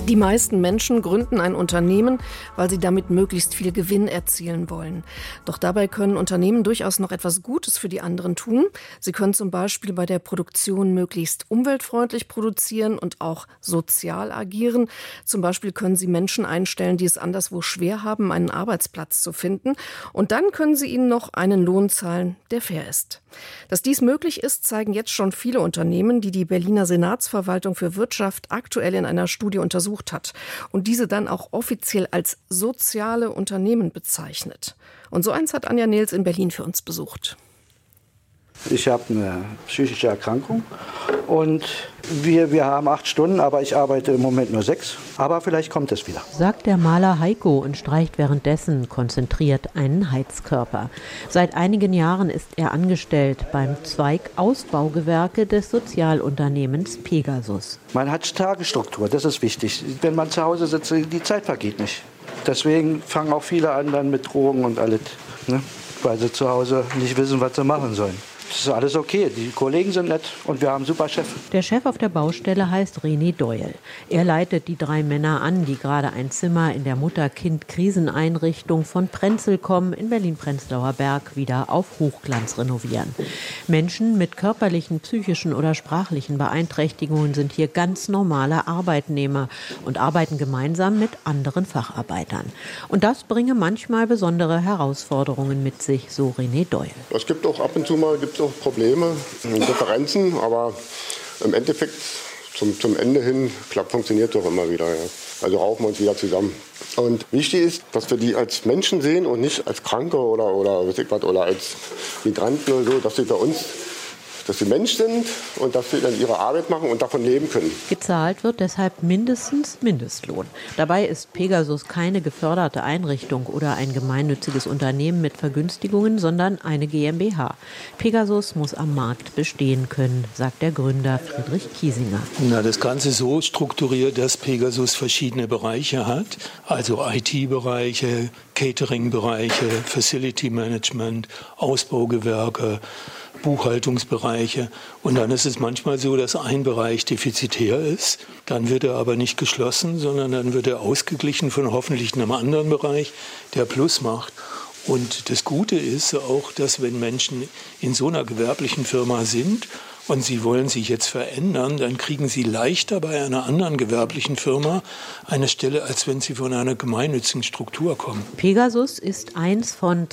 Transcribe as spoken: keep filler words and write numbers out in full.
Die meisten Menschen gründen ein Unternehmen, weil sie damit möglichst viel Gewinn erzielen wollen. Doch dabei können Unternehmen durchaus noch etwas Gutes für die anderen tun. Sie können zum Beispiel bei der Produktion möglichst umweltfreundlich produzieren und auch sozial agieren. Zum Beispiel können sie Menschen einstellen, die es anderswo schwer haben, einen Arbeitsplatz zu finden. Und dann können sie ihnen noch einen Lohn zahlen, der fair ist. Dass dies möglich ist, zeigen jetzt schon viele Unternehmen, die die Berliner Senatsverwaltung für Wirtschaft aktuell in einer Studie untersucht hat und diese dann auch offiziell als soziale Unternehmen bezeichnet. Und so eins hat Anja Nils in Berlin für uns besucht. Ich habe eine psychische Erkrankung und wir, wir haben acht Stunden, aber ich arbeite im Moment nur sechs. Aber vielleicht kommt es wieder. Sagt der Maler Heiko und streicht währenddessen konzentriert einen Heizkörper. Seit einigen Jahren ist er angestellt beim Zweig Ausbaugewerke des Sozialunternehmens Pegasus. Man hat Tagesstruktur, das ist wichtig. Wenn man zu Hause sitzt, die Zeit vergeht nicht. Deswegen fangen auch viele an dann mit Drogen und alles, ne? Weil sie zu Hause nicht wissen, was sie machen sollen. Das ist alles okay, die Kollegen sind nett und wir haben einen super Chef. Der Chef auf der Baustelle heißt René Doyle. Er leitet die drei Männer an, die gerade ein Zimmer in der Mutter-Kind-Kriseneinrichtung von Prenzlkommen in Berlin-Prenzlauer Berg wieder auf Hochglanz renovieren. Menschen mit körperlichen, psychischen oder sprachlichen Beeinträchtigungen sind hier ganz normale Arbeitnehmer und arbeiten gemeinsam mit anderen Facharbeitern. Und das bringe manchmal besondere Herausforderungen mit sich, so René Doyle. Es gibt auch ab und zu mal gibt's auch Probleme, Differenzen, aber im Endeffekt zum, zum Ende hin klappt, funktioniert doch immer wieder. Ja. Also raufen wir uns wieder zusammen. Und wichtig ist, dass wir die als Menschen sehen und nicht als Kranke oder, oder, weiß ich was, oder als Migranten oder so, dass sie bei uns, dass sie Mensch sind und dass sie dann ihre Arbeit machen und davon leben können. Gezahlt wird deshalb mindestens Mindestlohn. Dabei ist Pegasus keine geförderte Einrichtung oder ein gemeinnütziges Unternehmen mit Vergünstigungen, sondern eine GmbH. Pegasus muss am Markt bestehen können, sagt der Gründer Friedrich Kiesinger. Na, das Ganze so strukturiert, dass Pegasus verschiedene Bereiche hat, also I T-Bereiche, Catering-Bereiche, Facility Management, Ausbaugewerke, Buchhaltungsbereiche. Und dann ist es manchmal so, dass ein Bereich defizitär ist. Dann wird er aber nicht geschlossen, sondern dann wird er ausgeglichen von hoffentlich einem anderen Bereich, der Plus macht. Und das Gute ist auch, dass wenn Menschen in so einer gewerblichen Firma sind und sie wollen sich jetzt verändern, dann kriegen sie leichter bei einer anderen gewerblichen Firma eine Stelle, als wenn sie von einer gemeinnützigen Struktur kommen. Pegasus ist eins von